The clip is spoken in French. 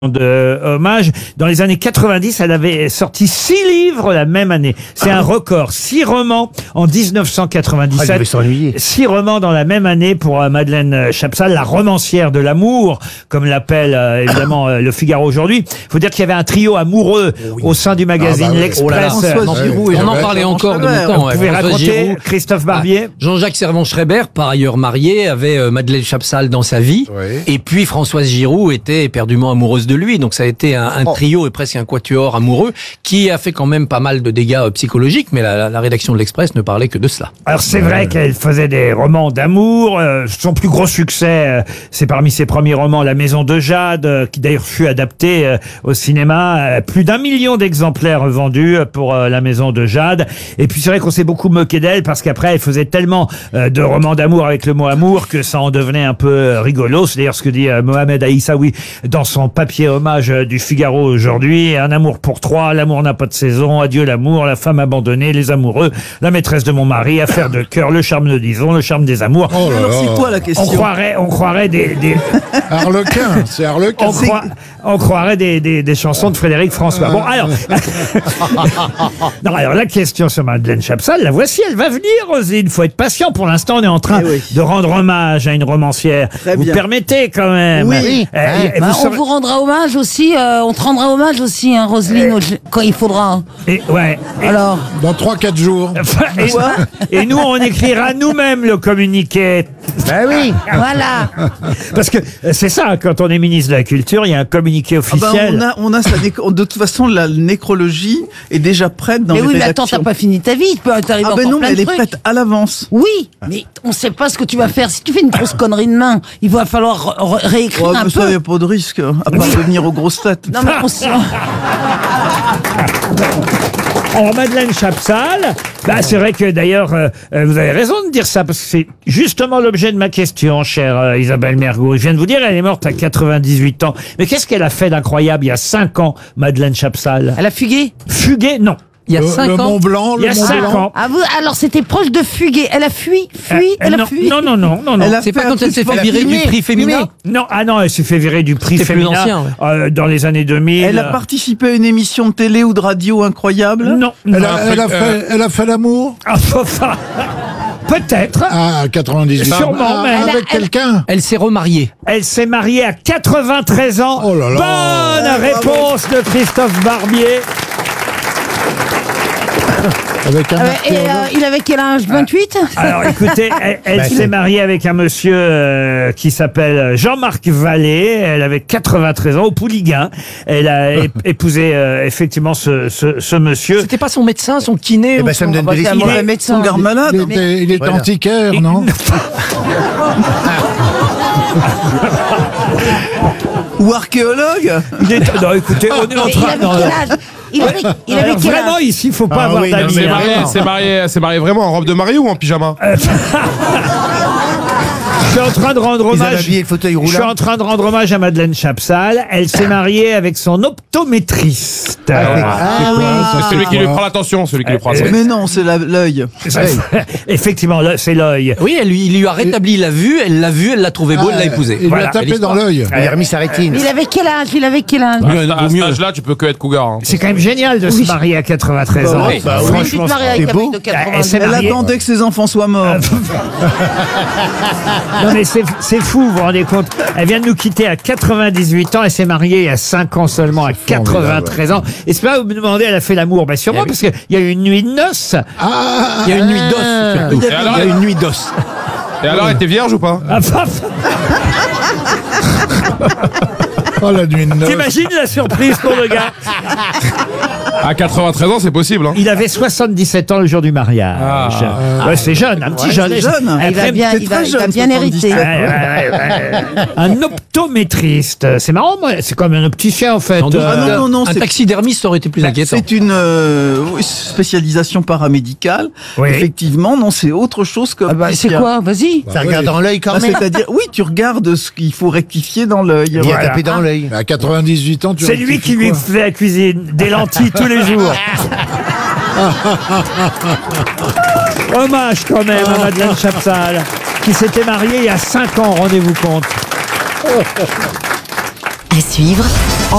de hommage. Dans les années 90, elle avait sorti 6 livres la même année. C'est un record. 6 romans en 1997. elle devait s'ennuyer. 6 romans dans la même année pour Madeleine Chapsal, la romancière de l'amour, comme l'appelle évidemment Le Figaro aujourd'hui. Il faut dire qu'il y avait un trio amoureux au sein du magazine L'Express. Françoise Giroud et On en Jean-Jacques parlait encore de Servan-Schreiber. mon temps. Vous pouvez François raconter, Giroud. Christophe Barbier? Jean-Jacques Servan-Schreiber, par ailleurs marié, avait Madeleine Chapsal dans sa vie. Oui. Et puis Françoise Giroud était éperdument amoureuse de lui. Donc ça a été un trio et presque un quatuor amoureux qui a fait quand même pas mal de dégâts psychologiques. Mais la rédaction de l'Express ne parlait que de cela. Alors c'est vrai qu'elle faisait des romans d'amour. Son plus gros succès, c'est parmi ses premiers romans La Maison de Jade, qui d'ailleurs fut adapté au cinéma. Plus d'1 million d'exemplaires vendus pour La Maison de Jade. Et puis c'est vrai qu'on s'est beaucoup moqué d'elle parce qu'après elle faisait tellement de romans d'amour avec le mot amour que ça en devenait un peu rigolo. C'est d'ailleurs ce que dit Mohamed Aïssaoui dans son papier hommage du Figaro aujourd'hui. Un amour pour 3, l'amour n'a pas de saison, adieu l'amour, la femme abandonnée, les amoureux, la maîtresse de mon mari, affaire de cœur, le charme de Dison, le charme des amours. Alors c'est quoi la question? On croirait des Harlequin, c'est Harlequin. on croirait des chansons de Frédéric François. Bon, alors. Non, alors la question sur Madeleine Chapsal, la voici, elle va venir, Roselyne. Faut être patient. Pour l'instant, on est en train de rendre hommage à une romancière. Très vous bien. permettez quand même. Oui. Et Bah, vous on vous rendra hommage aussi, on te rendra hommage aussi, hein, Roselyne, quand il faudra. ouais. Alors, Dans 3-4 jours. Et nous, on écrira nous-mêmes le communiqué. Ben oui. voilà. Parce que c'est ça, quand on est ministre de la Culture, il y a un communiqué Ah bah, officiel. on a de toute façon la nécrologie est déjà prête dans Mais les oui, mais rédactions. attends, t'as pas fini ta vie, il peut t'arriver Ah encore ben non, plein mais elle de est trucs. prête à l'avance. Oui, mais on sait pas ce que tu vas faire. Si tu fais une grosse connerie demain, il va falloir réécrire Ouais, un mais ça, peu. il n'y a pas de risque, à part de venir aux grosses têtes. Non, mais on se... Alors Madeleine Chapsal, bah c'est vrai que d'ailleurs vous avez raison de dire ça parce que c'est justement l'objet de ma question, chère Isabelle Mergo. Je viens de vous dire, elle est morte à 98 ans. Mais qu'est-ce qu'elle a fait d'incroyable il y a 5 ans, Madeleine Chapsal? Elle a fugué. Fugué? Non. Il y a Le 5 ans. Mont Blanc, Il y le a Mont 5 Blanc. ans. Ah, alors c'était proche de fuguer. Elle a fui, elle a non, fui. non. Elle a C'est fait pas un quand truc elle s'est fait pour virer du filmer. prix féminin. Non, ah non, elle s'est fait virer du prix C'était plus féminin ancien, dans les années 2000. Elle a participé à une émission de télé ou de radio incroyable. Non. Elle a fait l'amour Enfin, peut-être. à 98 ans. Sûrement, même. Avec quelqu'un. Elle s'est remariée. Elle s'est mariée à 93 ans. Oh là là. Bonne réponse de Christophe Barbier. Avec un Et il avait quel âge? 28? Alors écoutez, elle s'est mariée avec un monsieur qui s'appelle Jean-Marc Vallée. Elle avait 93 ans, au Pouliguen. Elle a épousé effectivement ce monsieur. C'était pas son médecin, son kiné. Eh ben, ça me donne de C'est un l'idée. mauvais médecin. Son garde malade. Il est antiquaire, non? Ou archéologue. Non, écoutez, on est en Mais il train... avait non, quel âge? Il avait alors, quel vraiment, âge? ici, il faut pas avoir oui, non, d'amis. mais hein. C'est marié vraiment en robe de mariée ou en pyjama? Je suis en train de rendre hommage. le fauteuil Je suis en train de rendre hommage à Madeleine Chapsal. Elle s'est mariée avec son optométriste. C'est celui qui lui prend l'attention, celui qui lui prend l'attention. Mais non, c'est l'œil. Effectivement, c'est l'œil. Oui, il lui a rétabli la vue, elle l'a trouvé beau, elle l'a épousé. Il lui Voilà. a tapé dans l'œil. Il a remis sa rétine. Il avait quel âge? À cet âge-là, tu peux que être cougar. Hein. C'est quand même génial de se marier à 93 ans. oui. Franchement, Tu te maries avec un mec de 80 Elle s'est Elle mariée. attendait que ses enfants soient morts. Non mais c'est fou, vous vous rendez compte. Elle vient de nous quitter à 98 ans. Elle s'est mariée il y a 5 ans seulement, à 93 ans. Et c'est pas vous me demandez, elle a fait l'amour. Ben sûrement, parce qu'il y a eu une nuit de noces. Il y a une nuit d'os, surtout. Et alors, Il y a une nuit d'os. Et alors, elle était vierge ou pas? Oh, la nuit de noces. T'imagines la surprise pour le gars? À 93 ans, c'est possible. Hein. Il avait 77 ans le jour du mariage. Ouais, c'est jeune, un petit jeune. c'est jeune. Il va bien, C'est il va très jeune, bien 77. hériter. Ouais. Un optométriste. C'est marrant, moi. C'est comme un opticien, en fait. Sans doute. Ah non, Un c'est- taxidermiste aurait été plus inquiétant. C'est une spécialisation paramédicale. Oui. Effectivement, non, c'est autre chose que. Ah bah, c'est quoi? Vas-y. Ça regarde dans l'œil quand Ah, même. c'est-à-dire, oui, tu regardes ce qu'il faut rectifier dans l'œil. Il a Voilà. tapé dans l'œil. À 98 ans, tu C'est lui qui lui fait la cuisine. Des lentilles tous les jours. Hommage quand même à Madeleine Chapsal, qui s'était mariée il y a 5 ans, rendez-vous compte. À suivre